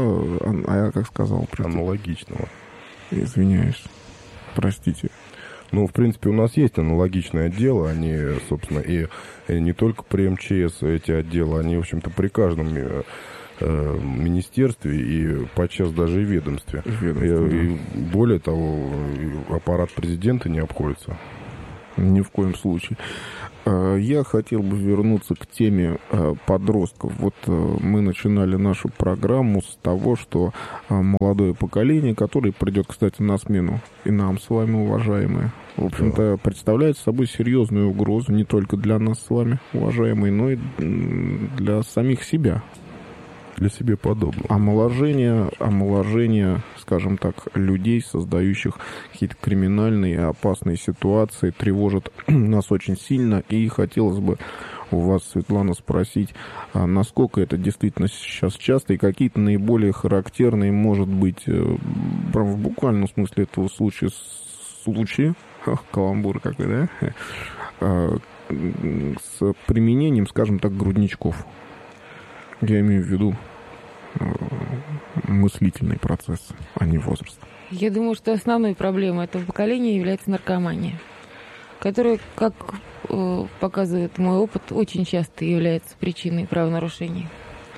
Я как сказал? Аналогичного. Извиняюсь. Простите. Ну, в принципе, у нас есть аналогичное отдело, они, собственно, и не только при МЧС эти отделы, они, в общем-то, при каждом министерстве и подчас даже и ведомстве. И более того, аппарат президента не обходится. Ни в коем случае. Я хотел бы вернуться к теме подростков. Вот мы начинали нашу программу с того, что молодое поколение, которое придет, кстати, на смену и нам с вами, уважаемые, в общем-то, представляет собой серьезную угрозу не только для нас с вами, уважаемые, но и для самих себя. Для себе подобного. Омоложение, скажем так, людей, создающих какие-то криминальные и опасные ситуации, тревожит нас очень сильно. И хотелось бы у вас, Светлана, спросить, насколько это действительно сейчас часто, и какие-то наиболее характерные, может быть, в буквальном смысле этого случая, каламбур какой, да, с применением, скажем так, грудничков. Я имею в виду мыслительный процесс, а не возраст. Я думаю, что основной проблемой этого поколения является наркомания, которая, как показывает мой опыт, очень часто является причиной правонарушений.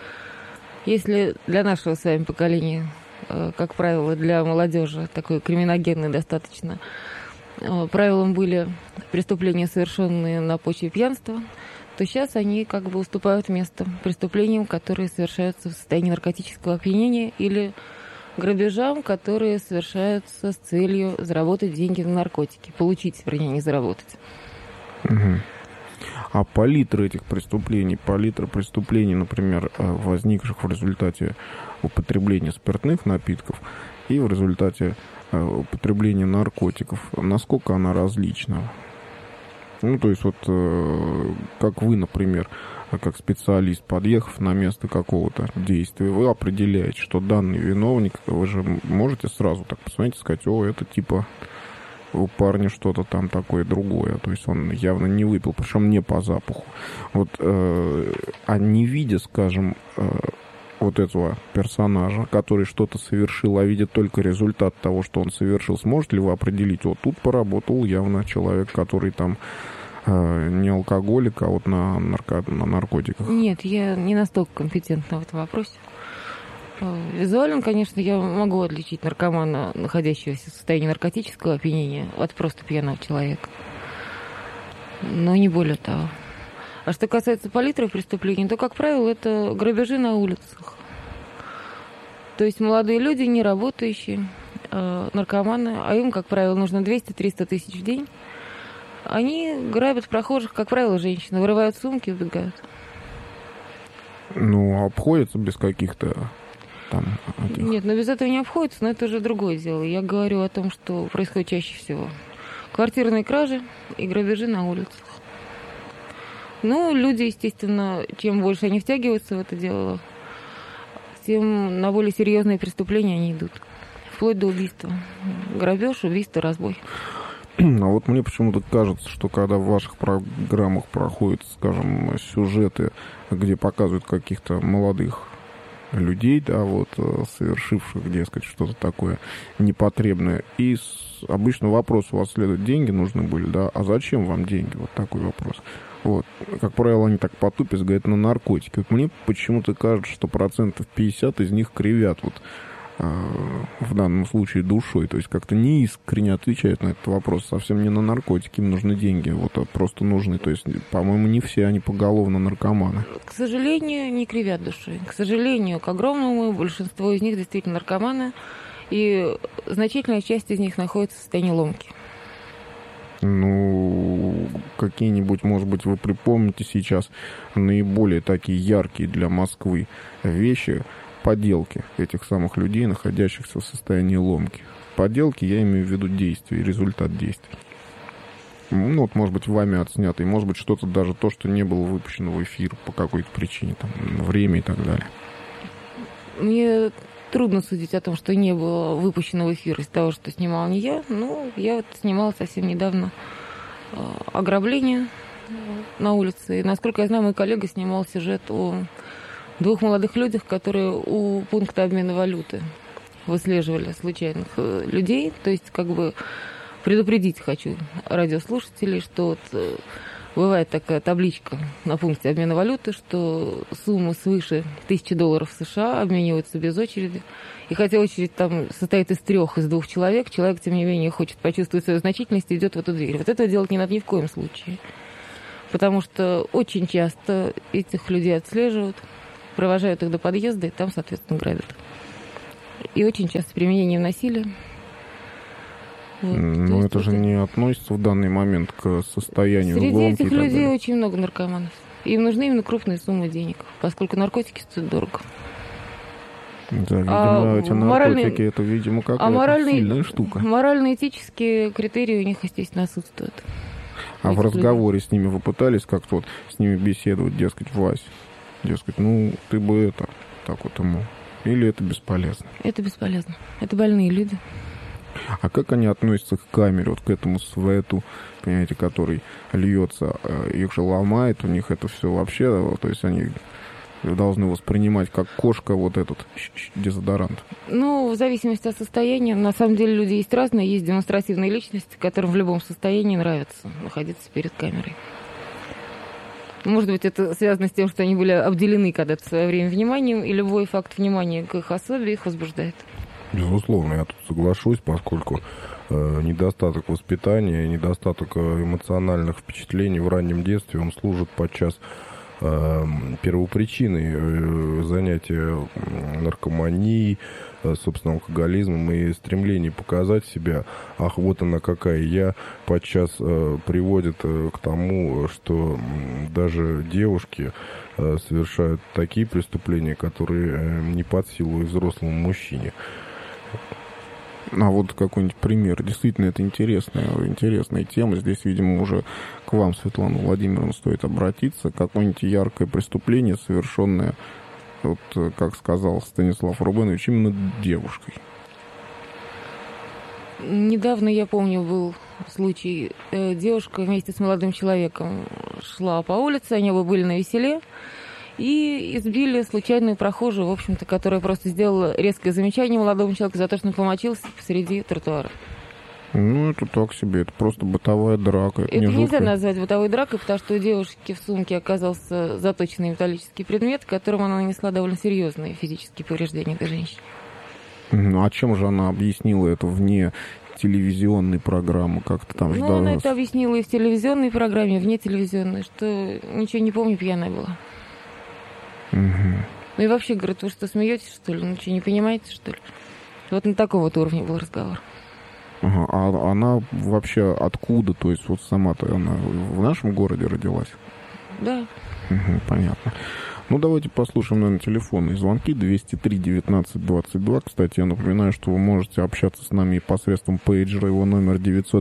Если для нашего с вами поколения, как правило, для молодежи, такой криминогенный достаточно, правилом были преступления, совершенные на почве пьянства, то сейчас они как бы уступают место преступлениям, которые совершаются в состоянии наркотического опьянения, или грабежам, которые совершаются с целью заработать деньги на наркотики. Получить, вернее, не заработать. Угу. А палитра этих преступлений, например, возникших в результате употребления спиртных напитков и в результате употребления наркотиков, насколько она различна? Ну, то есть, вот, как вы, например, как специалист, подъехав на место какого-то действия, вы определяете, что данный виновник, вы же можете сразу так посмотреть и сказать, это типа у парня что-то там такое другое, то есть он явно не выпил, причем не по запаху. Вот, а не видя, скажем, вот этого персонажа, который что-то совершил, а видит только результат того, что он совершил, сможете ли вы определить, вот тут поработал явно человек, который там не алкоголик, а вот на наркотиках? Нет, я не настолько компетентна в этом вопросе. Визуально, конечно, я могу отличить наркомана, находящегося в состоянии наркотического опьянения, от просто пьяного человека. Но не более того. А что касается палитры преступлений, то, как правило, это грабежи на улицах. То есть молодые люди, не работающие, наркоманы, а им, как правило, нужно 200-300 тысяч в день. Они грабят прохожих, как правило, женщины, вырывают сумки и убегают. Ну, обходятся без каких-то там... Этих... Нет, без этого не обходится, но это уже другое дело. Я говорю о том, что происходит чаще всего. Квартирные кражи и грабежи на улицах. Ну, люди, естественно, чем больше они втягиваются в это дело, тем на более серьезные преступления они идут. Вплоть до убийства. Грабеж, убийство, разбой. А вот мне почему-то кажется, что когда в ваших программах проходят, скажем, сюжеты, где показывают каких-то молодых людей, да, вот, совершивших, дескать, что-то такое непотребное, и обычно вопрос у вас следует: деньги нужны были, да, а зачем вам деньги? Вот такой вопрос. Вот. Как правило, они так потупятся, говорят, на наркотики. Вот мне почему-то кажется, что 50% из них кривят вот в данном случае душой, то есть как-то неискренне отвечают на этот вопрос, совсем не на наркотики, им нужны деньги, вот, а просто нужны, то есть, по-моему, не все они поголовно наркоманы. К сожалению, не кривят душой, к сожалению, к огромному большинству из них действительно наркоманы, и значительная часть из них находится в состоянии ломки. Ну, какие-нибудь, может быть, вы припомните сейчас наиболее такие яркие для Москвы вещи, поделки этих самых людей, находящихся в состоянии ломки. Поделки, я имею в виду действия, результат действий. Ну, вот, может быть, вами отснятый, может быть, что-то даже то, что не было выпущено в эфир по какой-то причине, там, время и так далее. Мне трудно судить о том, что не было выпущено в эфир из того, что снимала не я. Но я вот снимала совсем недавно ограбление на улице. И, насколько я знаю, мой коллега снимал сюжет о 2 молодых людях, которые у пункта обмена валюты выслеживали случайных людей. То есть, как бы предупредить хочу радиослушателей, что вот бывает такая табличка на пункте обмена валюты, что суммы свыше $1000 США обмениваются без очереди. И хотя очередь там состоит из 2 человек, человек, тем не менее, хочет почувствовать свою значительность и идет в эту дверь. Вот этого делать не надо ни в коем случае. Потому что очень часто этих людей отслеживают, провожают их до подъезда и там, соответственно, грабят. И очень часто применение насилия. Вот. Но это же не относится в данный момент к состоянию среди гонки. Этих людей очень много наркоманов. Им нужны именно крупные суммы денег, поскольку наркотики стоят дорого. Да, видимо, эти наркотики, это, видимо, какая-то сильная штука. Морально-этические критерии у них, естественно, отсутствуют. А в разговоре с ними вы пытались как-то вот с ними беседовать, дескать, Вась, дескать, ну, ты бы это, так вот ему, или это бесполезно? Это бесполезно. Это больные люди. А как они относятся к камере, вот к этому свету, понимаете, который льется, их же ломает, у них это все вообще, то есть они должны воспринимать как кошка вот этот дезодорант? Ну, в зависимости от состояния. На самом деле люди есть разные. Есть демонстративные личности, которым в любом состоянии нравится находиться перед камерой. Может быть, это связано с тем, что они были обделены когда-то в свое время вниманием, и любой факт внимания к их особе их возбуждает. Безусловно, я тут соглашусь, поскольку недостаток воспитания, недостаток эмоциональных впечатлений в раннем детстве, он служит подчас первопричиной занятия наркоманией, собственно, алкоголизмом и стремление показать себя, ах, вот она какая я, подчас приводит к тому, что даже девушки совершают такие преступления, которые не под силу и взрослому мужчине. А вот какой-нибудь пример. Действительно, это интересная тема. Здесь, видимо, уже к вам, Светлана Владимировна, стоит обратиться. Какое-нибудь яркое преступление, совершенное, вот, как сказал Станислав Рубенович, именно девушкой. Недавно, я помню, был случай. Девушка вместе с молодым человеком шла по улице, они оба были на веселе. И избили случайную прохожую, в общем-то, которая просто сделала резкое замечание молодому человеку за то, что он помочился посреди тротуара. Ну, это так себе, это просто бытовая драка. Это нельзя назвать бытовой дракой, потому что у девушки в сумке оказался заточенный металлический предмет, которым она нанесла довольно серьезные физические повреждения этой женщине. Ну, а чем же она объяснила это вне телевизионной программы? Как-то там Ну, она это объяснила и в телевизионной программе, и вне телевизионной, что ничего не помню, пьяная была. Угу. Ну и вообще, говорят, вы что, смеетесь, что ли? Ничего не понимаете, что ли? Вот на таком вот уровне был разговор. Ага. А она вообще откуда? То есть вот сама-то она в нашем городе родилась? Да. Угу, понятно. Ну, давайте послушаем, наверное, телефонные звонки. 203-19-22. Кстати, я напоминаю, что вы можете общаться с нами посредством пейджера. Его номер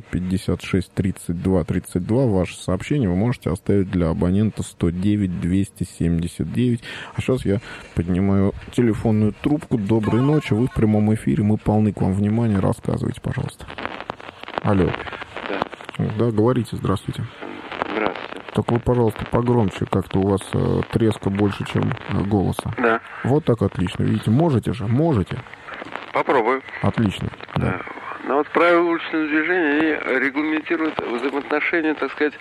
956-32-32. Ваше сообщение вы можете оставить для абонента 109-279. А сейчас я поднимаю телефонную трубку. Доброй ночи. Вы в прямом эфире. Мы полны к вам внимания. Рассказывайте, пожалуйста. Алло. Да, говорите. Здравствуйте. Здравствуйте. Только вы, пожалуйста, погромче, как-то у вас треска больше, чем голоса. Да. Вот так отлично. Видите, можете же, можете. Попробую. Отлично. Да. Но вот правила уличного движения, они регламентируют взаимоотношения, так сказать,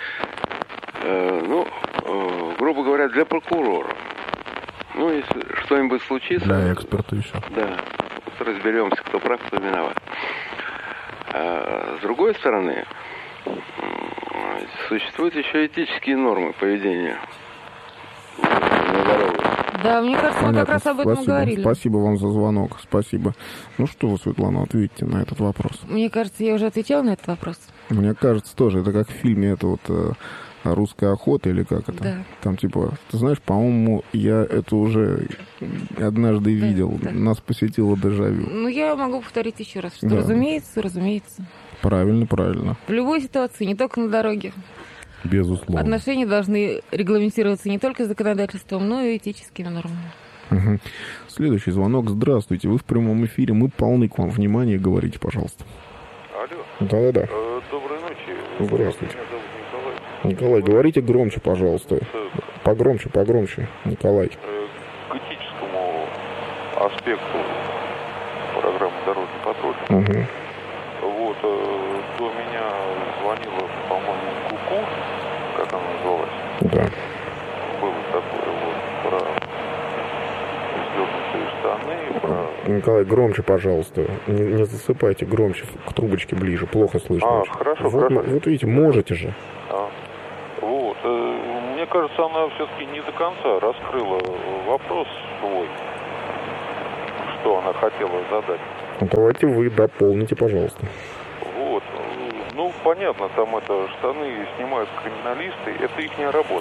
грубо говоря, для прокурора. Ну, если что-нибудь случится... Для эксперта еще. Да. Вот разберемся, кто прав, кто виноват. А с другой стороны... Существуют еще этические нормы поведения на дорогах. Да, мне кажется, мы как раз об этом говорили. Спасибо вам за звонок, спасибо. Ну что вы, Светлана, ответьте на этот вопрос. Мне кажется, я уже отвечала на этот вопрос. Мне кажется, тоже. Это как в фильме это вот «Русская охота» или как это? Да. Там типа, ты знаешь, по-моему, я это уже однажды видел. Да. Нас посетило дежавю. Ну, я могу повторить еще раз, что разумеется. Правильно. В любой ситуации, не только на дороге. Безусловно. Отношения должны регламентироваться не только законодательством, но и этическими нормами. Угу. Следующий звонок. Здравствуйте, вы в прямом эфире, мы полны к вам внимания, говорите, пожалуйста. Алло. Да-да-да. Доброй ночи. Здравствуйте. Меня зовут Николай. Николай, говорите громче, пожалуйста. Погромче, Николай. К этическому аспекту программы «Дорожный патруль». Угу. Вот, до меня звонила, по-моему, Ку-Ку, как она называлась. Да. Было такое вот про сдернутые штаны, про... Николай, громче, пожалуйста. Не засыпайте, громче, к трубочке ближе, плохо слышно. Хорошо, вот, хорошо. Вот видите, можете же. Вот, мне кажется, она все-таки не до конца раскрыла вопрос свой, что она хотела задать. Ну, давайте вы дополните, пожалуйста. Вот, ну, понятно, там это штаны снимают криминалисты, это их работа.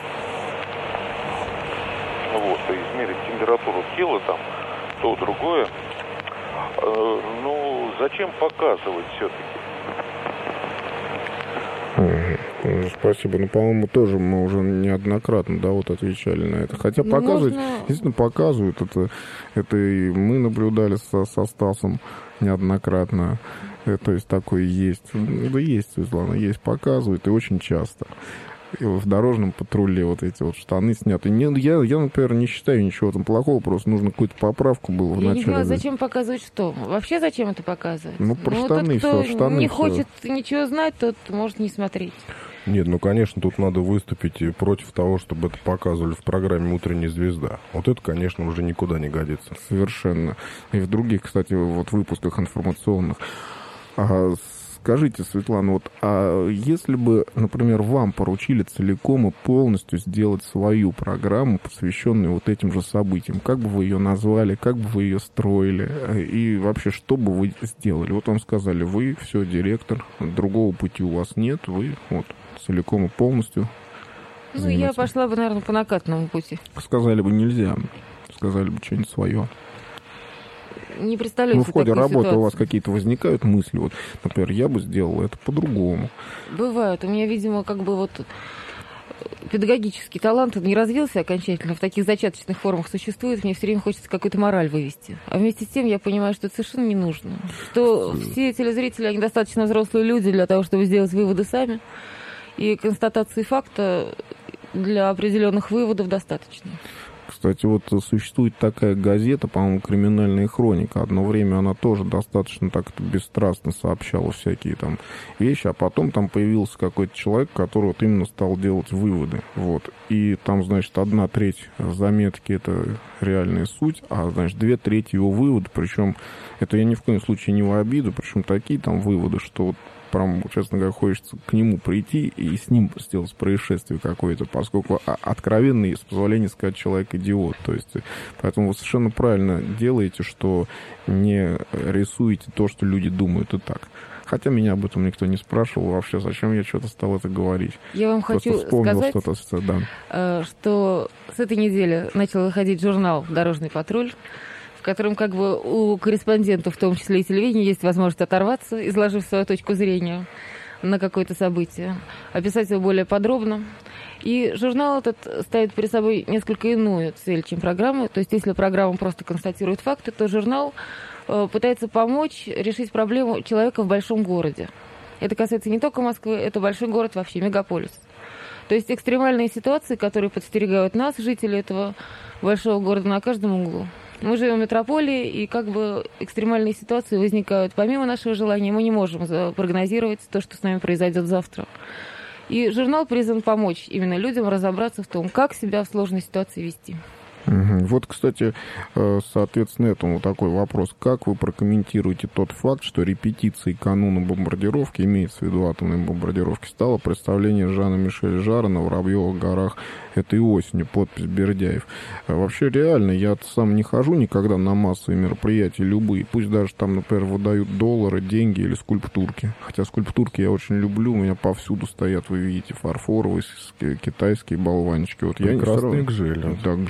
Вот, измерить температуру тела там, то, другое. Ну, зачем показывать все-таки? Спасибо. Ну, по-моему, тоже мы уже неоднократно, да, вот отвечали на это. Хотя показывать, действительно показывают. Это и мы наблюдали со Стасом неоднократно. То есть такое есть. Да есть, Светлана, есть, показывают, и очень часто. И в дорожном патруле вот эти вот штаны сняты. Я, например, не считаю ничего там плохого, просто нужно какую-то поправку было в начале. Я не знаю, зачем показывать что? Вообще зачем это показывать? Ну, про штаны тот, все, штаны не все. хочет ничего знать, тот может не смотреть. Нет, ну, конечно, тут надо выступить против того, чтобы это показывали в программе «Утренняя звезда». Вот это, конечно, уже никуда не годится. Совершенно. И в других, кстати, вот выпусках информационных. Скажите, Светлана, вот, а если бы, например, вам поручили целиком и полностью сделать свою программу, посвященную вот этим же событиям, как бы вы ее назвали, как бы вы ее строили, и вообще, что бы вы сделали? Вот вам сказали, вы все, директор, другого пути у вас нет, вы вот целиком и полностью занимаетесь. Я пошла бы, наверное, по накатанному пути. Сказали бы, нельзя, сказали бы что-нибудь свое. Не представляю себе в ходе работы ситуацию. У вас какие-то возникают мысли? Вот, например, я бы сделал это по-другому. Бывает. У меня, видимо, как бы вот педагогический талант не развился окончательно, в таких зачаточных формах существует. Мне все время хочется какую-то мораль вывести. А вместе с тем я понимаю, что это совершенно не нужно. Что все телезрители, они достаточно взрослые люди для того, чтобы сделать выводы сами. И констатации факта для определенных выводов достаточно. Кстати, вот существует такая газета, по-моему, «Криминальная хроника». Одно время она тоже достаточно так бесстрастно сообщала всякие там вещи, а потом там появился какой-то человек, который вот именно стал делать выводы. Вот. И там, значит, 1/3 заметки — это реальная суть, а, значит, 2/3 его выводы, причем это я ни в коем случае не в обиду, причем такие там выводы, что вот прям, честно говоря, хочется к нему прийти и с ним сделать происшествие какое-то, поскольку откровенный, с позволения сказать, человек идиот. То есть, поэтому вы совершенно правильно делаете, что не рисуете то, что люди думают и так. Хотя меня об этом никто не спрашивал вообще, зачем я что-то стал это говорить. Я вам просто хочу сказать, да. Что с этой недели начал выходить журнал «Дорожный патруль», в котором как бы у корреспондентов, в том числе и телевидения, есть возможность оторваться, изложив свою точку зрения на какое-то событие, описать его более подробно. И журнал этот ставит перед собой несколько иную цель, чем программа. То есть если программа просто констатирует факты, то журнал пытается помочь решить проблему человека в большом городе. Это касается не только Москвы, это большой город вообще, мегаполис. То есть экстремальные ситуации, которые подстерегают нас, жителей этого большого города, на каждом углу. Мы живем в метрополии, и как бы экстремальные ситуации возникают помимо нашего желания. Мы не можем прогнозировать то, что с нами произойдет завтра. И журнал призван помочь именно людям разобраться в том, как себя в сложной ситуации вести. Вот, кстати, соответственно, этому такой вопрос. Как вы прокомментируете тот факт, что репетицией кануна бомбардировки, имеется в виду атомной бомбардировки, стало представление Жана-Мишеля Жара на Воробьевых горах этой осенью, подпись Бердяев. Вообще, реально, я сам не хожу никогда на массовые мероприятия любые, пусть даже там, например, выдают доллары, деньги или скульптурки. Хотя скульптурки я очень люблю, у меня повсюду стоят, вы видите, фарфоровые, китайские болванчики. Вот прекрасные гжели. Да, гжель.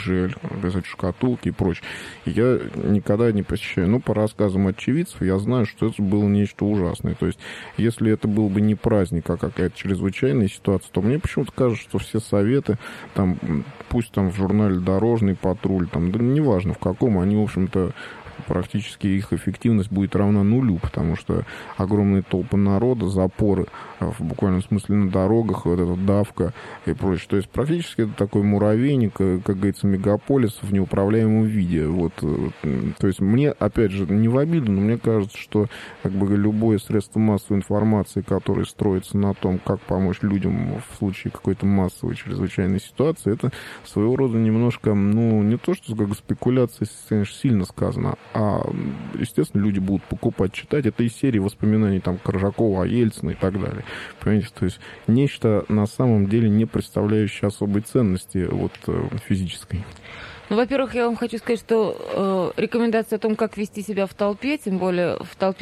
писать шкатулки и прочее. Я никогда не посещаю. Но по рассказам очевидцев я знаю, что это было нечто ужасное. То есть, если это был бы не праздник, а какая-то чрезвычайная ситуация, то мне почему-то кажется, что все советы, там, пусть там в журнале «Дорожный патруль», там, да неважно в каком, они, в общем-то, практически их эффективность будет равна нулю, потому что огромные толпы народа, запоры в буквальном смысле на дорогах, вот эта давка и прочее. То есть практически это такой муравейник, как говорится, мегаполис в неуправляемом виде. Вот. То есть мне, опять же, не в обиду, но мне кажется, что как бы любое средство массовой информации, которое строится на том, как помочь людям в случае какой-то массовой чрезвычайной ситуации, это своего рода немножко, ну, не то, что как спекуляция, конечно, сильно сказано, а, естественно, люди будут покупать, читать. Это из серии воспоминаний там Коржакова, Ельцина и так далее. Понимаете, то есть нечто на самом деле не представляющее особой ценности вот, физической. Ну, во-первых, я вам хочу сказать, что рекомендация о том, как вести себя в толпе, тем более в толпе